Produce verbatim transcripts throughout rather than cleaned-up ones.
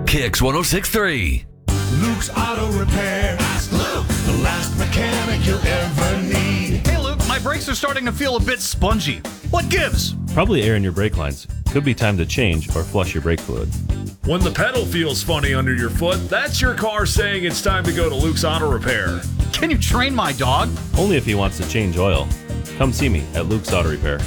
Kicks one oh six point three. Luke's Auto Repair. Ask Luke, the last mechanic you'll ever need. Hey, Luke, my brakes are starting to feel a bit spongy. What gives? Probably air in your brake lines. Could be time to change or flush your brake fluid. When the pedal feels funny under your foot, that's your car saying it's time to go to Luke's Auto Repair. Can you train my dog? Only if he wants to change oil. Come see me at Luke's Auto Repair.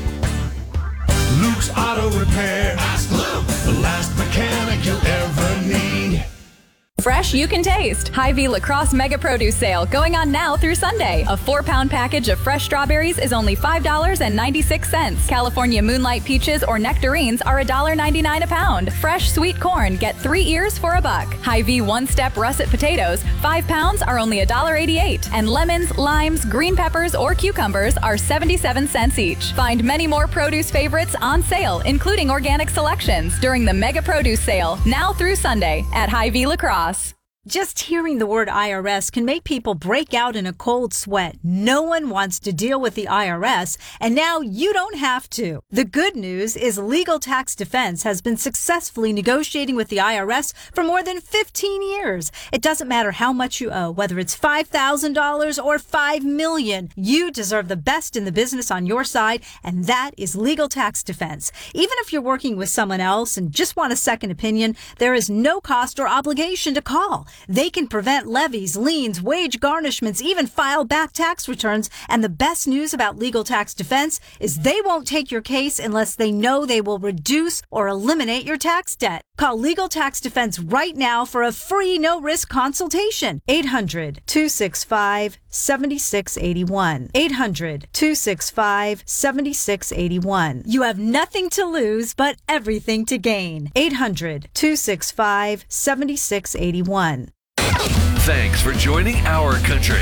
Luke's Auto Repair. Ask Luke, the last mechanic you'll ever need. Fresh you can taste. Hy-Vee Lacrosse Mega Produce Sale going on now through Sunday. A four-pound package of fresh strawberries is only five dollars and ninety-six cents. California Moonlight Peaches or Nectarines are one dollar ninety-nine a pound. Fresh sweet corn, get three ears for a buck. Hy-Vee One-Step Russet Potatoes, five pounds are only one dollar eighty-eight. And lemons, limes, green peppers, or cucumbers are seventy-seven cents each. Find many more produce favorites on sale, including organic selections, during the Mega Produce Sale, now through Sunday at Hy-Vee Lacrosse. Just hearing the word I R S can make people break out in a cold sweat. No one wants to deal with the I R S, and now you don't have to. The good news is Legal Tax Defense has been successfully negotiating with the I R S for more than fifteen years. It doesn't matter how much you owe, whether it's five thousand dollars or five million dollars. You deserve the best in the business on your side, and that is Legal Tax Defense. Even if you're working with someone else and just want a second opinion, there is no cost or obligation to call. They can prevent levies, liens, wage garnishments, even file back tax returns. And the best news about Legal Tax Defense is they won't take your case unless they know they will reduce or eliminate your tax debt. Call Legal Tax Defense right now for a free no-risk consultation. eight hundred, two six five, seven six eight one. eight hundred, two six five, seven six eight one. You have nothing to lose but everything to gain. eight hundred, two six five, seven six eight one. Thanks for joining our country.